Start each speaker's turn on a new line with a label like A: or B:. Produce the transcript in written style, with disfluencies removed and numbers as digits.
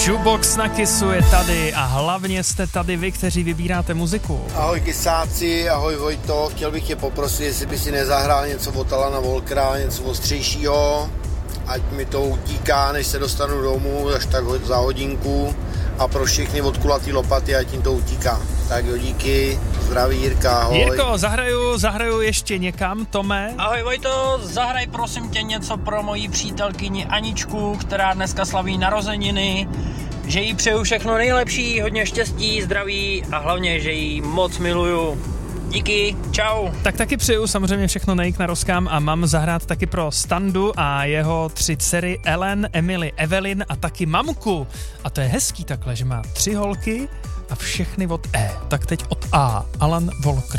A: Shoebox na Kissu je tady a hlavně jste tady vy, kteří vybíráte muziku.
B: Ahoj Kisáci, ahoj Vojto, chtěl bych tě poprosit, jestli by si nezahrál něco od Alana Walkera, něco ostřejšího, ať mi to utíká, než se dostanu domů, až tak za hodinku, a pro všechny od Kulatý lopaty, ať jim to utíká. Tak jo, díky, zdraví Jirka, ahoj.
A: Jirko, zahraju ještě někam, Tome.
C: Ahoj Vojto, zahraj prosím tě něco pro moji přítelkyni Aničku, která dneska slaví narozeniny, že jí přeju všechno nejlepší, hodně štěstí, zdraví a hlavně, že jí moc miluju. Díky, čau.
A: Tak taky přeju samozřejmě všechno nejk na rozkám a mám zahrát taky pro Standu a jeho 3 dcery Ellen, Emily, Evelyn a taky mamku. A to je hezký takhle, že má 3 holky a všechny od E. Tak teď od A. Alan Walker.